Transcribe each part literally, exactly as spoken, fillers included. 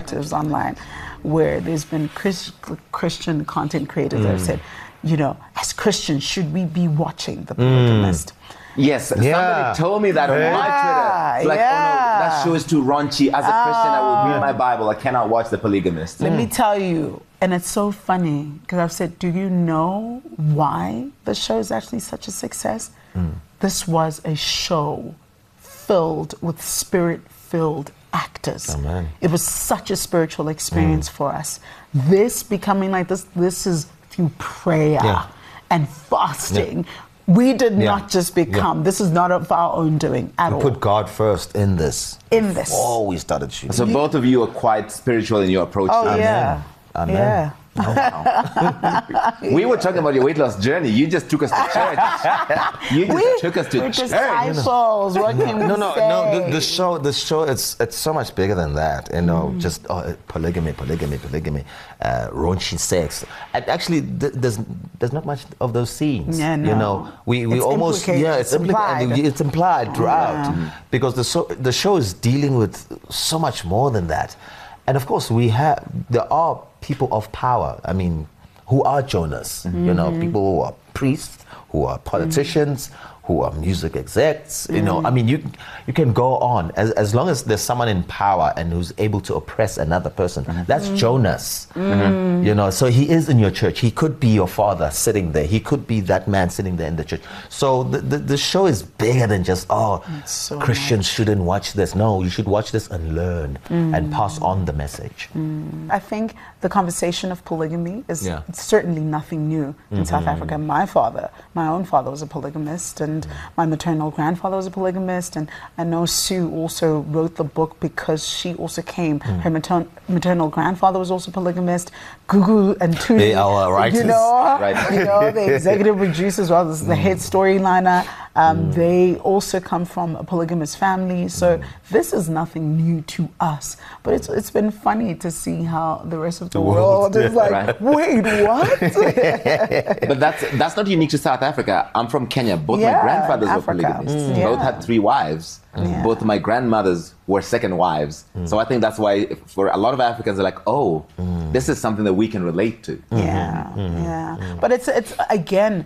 narratives online where there's been Chris, Christian content creators mm. that have said, you know, as Christians, should we be watching The Polygamist? Mm. Yes, yeah. somebody told me that on yeah. my Twitter. It's like, yeah. oh no, that show is too raunchy. As a uh, Christian, I will read my Bible. I cannot watch The Polygamist. Let mm. me tell you, and it's so funny, because I've said, do you know why the show is actually such a success? Mm. This was a show filled with spirit-filled actors. Amen. It was such a spiritual experience mm. for us. This becoming like this, this is through prayer yeah. and fasting. Yeah. We did yeah. not just become, yeah. this is not of our own doing at we all. We put God first in this. In this. Before we started shooting. So both of you are quite spiritual in your approach oh, to it. yeah. Amen. Yeah. Oh, wow. We were talking about your weight loss journey. You just took us to church. You just we, took us to we're church. Disciples. What can we no, no, say? no. The, the show, the show, it's it's so much bigger than that. You know, mm. just oh, polygamy, polygamy, polygamy, uh, raunchy sex. And actually, th- there's there's not much of those scenes. Yeah, no. You know, we, we it's almost yeah, it's, it's implied. Impli- it's implied throughout yeah. because the so, the show is dealing with so much more than that. And of course, we have there are people of power. I mean. Who are Jonas? Mm-hmm. You know, people who are priests, who are politicians, mm-hmm. who are music execs. Mm-hmm. You know, I mean, you you can go on as as long as there's someone in power and who's able to oppress another person. Mm-hmm. That's mm-hmm. Jonas. Mm-hmm. You know, so he is in your church. He could be your father sitting there. He could be that man sitting there in the church. So the the, the show is bigger than just oh, so Christians nice. shouldn't watch this. No, you should watch this and learn mm-hmm. and pass on the message. Mm. I think the conversation of polygamy is yeah. certainly nothing new in mm-hmm. South Africa. My father, my own father was a polygamist, and mm-hmm. my maternal grandfather was a polygamist, and I know Sue also wrote the book because she also came. Mm. Her matern- maternal grandfather was also polygamist. Gugu and Tuli, they are writers. You know, right. you know, the executive producer as well as the mm. head storyliner. Um, mm. They also come from a polygamous family, so mm. this is nothing new to us. But it's it's been funny to see how the rest of the, the world, world is like, right. wait, what? But that's that's not unique to South Africa. I'm from Kenya. Both yeah, my grandfathers were Africa. polygamists. Mm. Yeah. Both had three wives. Mm. Both my grandmothers were second wives. Mm. So I think that's why for a lot of Africans, they're like, oh, mm. this is something that we can relate to. Yeah, mm-hmm. yeah. Mm. But it's it's again,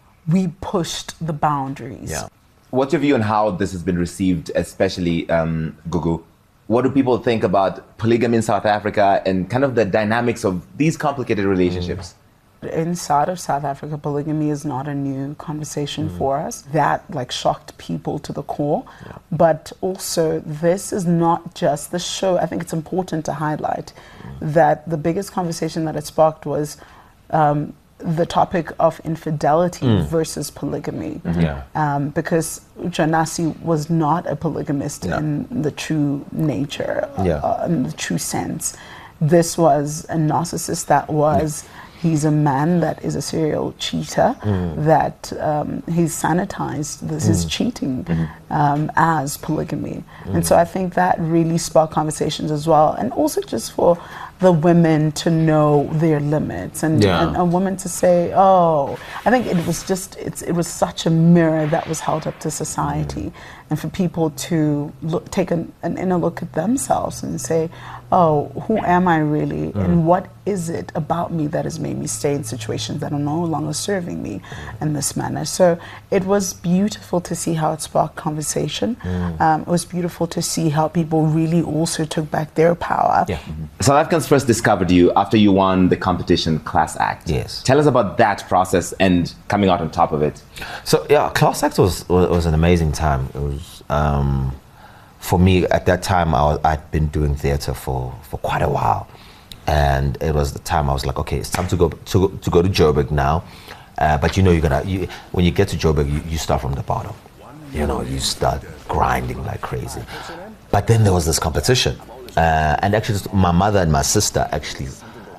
we pushed the boundaries. Yeah. What's your view on how this has been received, especially um, Gugu? What do people think about polygamy in South Africa and kind of the dynamics of these complicated relationships? Mm. Inside of South Africa, polygamy is not a new conversation mm. for us. That like shocked people to the core. Yeah. But also, this is not just the show. I think it's important to highlight mm. that the biggest conversation that it sparked was um, the topic of infidelity mm. versus polygamy. Mm-hmm. Yeah. Um, because Jonasi was not a polygamist yeah. in the true nature, yeah. uh, in the true sense. This was a narcissist that was, yeah. he's a man that is a serial cheater, mm. that um, he's sanitized this mm. is cheating mm-hmm. um, as polygamy. Mm. And so I think that really sparked conversations as well. And also just for the women to know their limits and, yeah. and a woman to say, oh, I think it was just, it's, it was such a mirror that was held up to society. Mm. And for people to look, take an, an inner look at themselves and say, oh, who am I really? Mm. And what is it about me that has made me stay in situations that are no longer serving me mm. in this manner? So it was beautiful to see how it sparked conversation. Mm. Um, it was beautiful to see how people really also took back their power. Yeah. Mm-hmm. South Africans first discovered you after you won the competition Class Act. Yes. Tell us about that process and coming out on top of it. So yeah, Class Act was, was, was an amazing time. It was, um, for me, at that time, I was, I'd been doing theatre for, for quite a while. And it was the time I was like, okay, it's time to go to, to, go to Joburg now. Uh, but you know, you're gonna, you, when you get to Joburg, you, you start from the bottom. You know, you start grinding like crazy. But then there was this competition. Uh, and actually, my mother and my sister actually,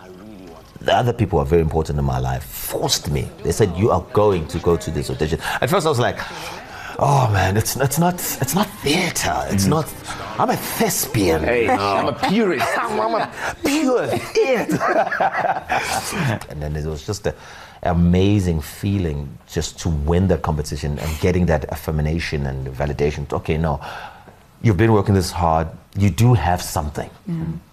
the other people who are very important in my life, forced me. They said, you are going to go to this audition. At first I was like, oh man, it's it's not it's not theater. It's mm. not. I'm a thespian. Hey, you know? I'm a purist. I'm, I'm a pure theater. And then it was just an amazing feeling just to win that competition and getting that affirmation and validation. Okay, no, you've been working this hard. You do have something. Mm.